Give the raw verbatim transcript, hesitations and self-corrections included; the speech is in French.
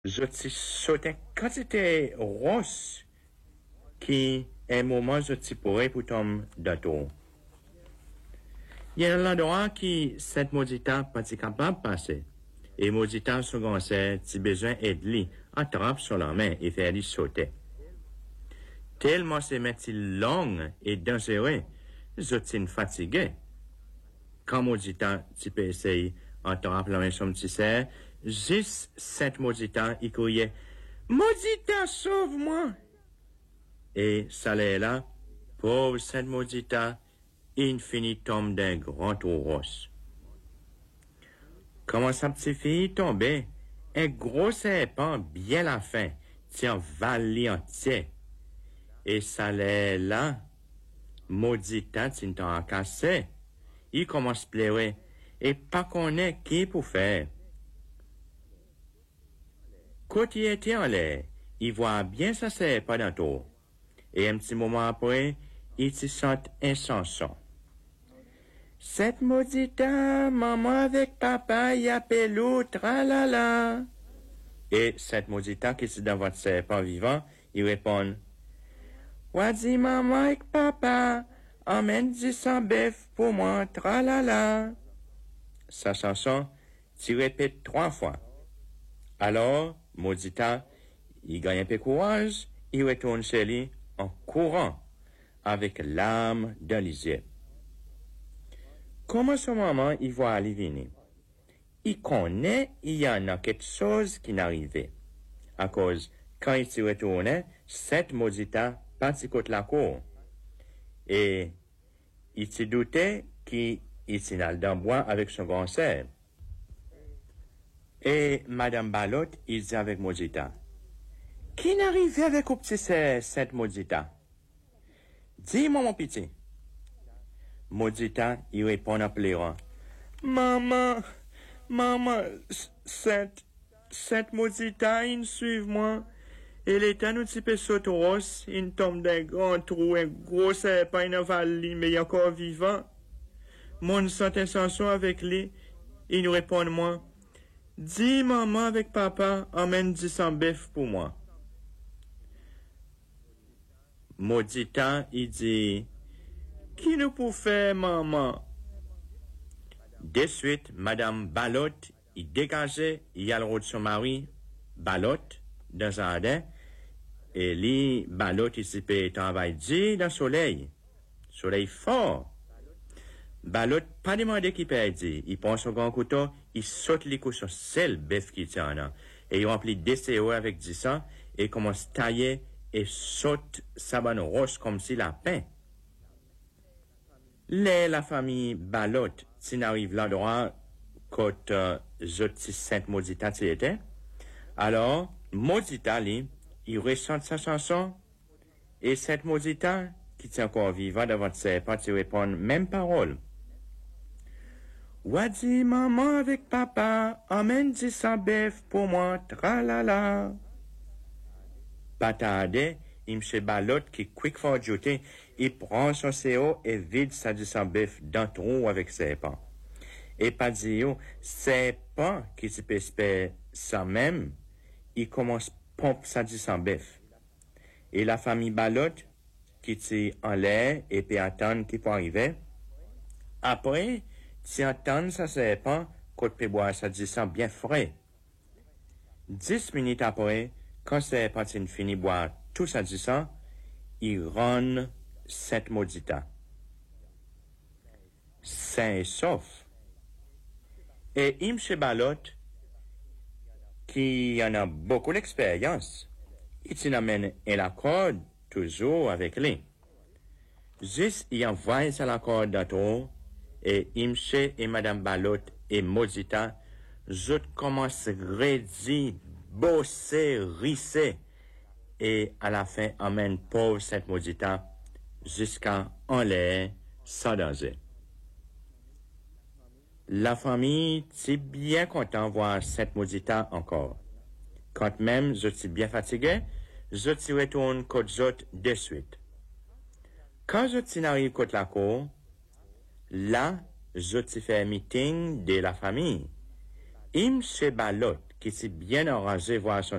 je t'ai sauté quand c'était rose qui est moment je t'ai pourrais pour tomber d'atour. Il y a l'endroit qui cette maudita pas capable de passer. Et maudita second c'est si besoin aide lui attrape sur la main et faire lui sauter. Tellement c'est métier long et dangereux, je t'ai fatigué. Quand maudita tu peux essayer attrape la main sur petit serre, juste cette maudita il criait maudita sauve-moi. Et ça l'est là, pauvre cette maudita, infini tombe d'un grand trou rose. Comment sa petite fille tombait, un gros serpent bien la fin, tient vallée entier. Et ça l'est là, maudita t'in t'en cassé. Il commence à pleurer, et pas qu'on est qui pour faire. Quand il était en l'air, il voit bien ça serpent dans tout. Et un petit moment après, il se sent insensant. Cette maudita, maman avec papa, y appelle l'autre, tralala. Et cette maudita qui est dans votre serpent vivant, il répond, Wadi maman avec papa, emmène du sang bœuf pour moi, tralala. Sa chanson, tu répètes trois fois. Alors, maudita, il gagne un peu de courage, il retourne chez lui en courant, avec l'âme dans les yeux. Comment ce moment il voit aller venir? Il connaît, il y en a quelque chose qui n'arrivait. À cause, quand il s'y retournait, cette maudita partit contre la cour. Et il se doutait qu'il s'y allait dans le bois avec son grand sœur. Et Madame Balotte, il dit avec maudita, qui n'arrivait avec au petit sœur, cette maudita? Dis-moi mon petit. Maudita, il répond en pleurant. Maman, maman, cette, cette maudita, il suit moi. Et l'état nous petit peu saute rose, il tombe d'un grand trou, un gros serpent, il n'a pas lui, mais il est encore vivant. Mon sent intention avec lui, il nous répond moi. Dis maman avec papa, emmène du sang bœuf pour moi. Maudita, il dit, qui nous peut faire, maman? De suite, Madame Balotte, il dégageait, il y a le rôle de son mari, Balotte, dans un jardin, et lui, Balotte, il s'y peut travailler dans le soleil. Soleil fort. Balotte, pas demandé qu'il perdit. Il prend son grand couteau, il saute les coups sur celle bœuf qui tient là. Et il remplit des C O avec du sang, et commence à tailler, et saute sa banne roche comme s'il a peint. Les, la famille Balotte, s'il arrive l'endroit, quand, euh, Joti Sainte Maudita t'y était, alors, Maudita, lui, il ressent sa chanson, et cette Maudita, qui tient encore vivant devant ses pas, il répond même parole. Wadi maman avec papa, emmène du sang bœuf pour moi, tralala. Pas tardé, il me Balotte qui quick fort jeté, il prend son C O et vide sa du sang bœuf dans le trou avec ses pas. Et pas dire, c'est pas qui se peut espérer ça même, il commence pompe sa du sang bœuf. Et la famille Balotte, qui t'y en l'air et peut attendre qu'il peut arriver, après, t'y entendre ça c'est pas, qu'on peut boire sa du sang bien frais. Dix minutes après, quand c'est parti fini boire tout ça du sang, il rend cette maudita. Sain et sauf. Et M. Balotte, qui en a beaucoup d'expérience, il s'y amène et la corde toujours avec lui. Juste, il envoie ça la corde d'atour, et M. et Madame Balotte et maudita, je commence à redire, bosser, risser, et à la fin, emmène pauvre cette maudita jusqu'à en l'air, sans danger. La famille, c'est bien content de voir cette maudita encore. Quand même, je suis bien fatigué, je t'y retourne côté j'autre de suite. Quand je t'y arrive côté la cour, là, je t'y fais un meeting de la famille. M. Balotte, qui s'est bien enragé voir son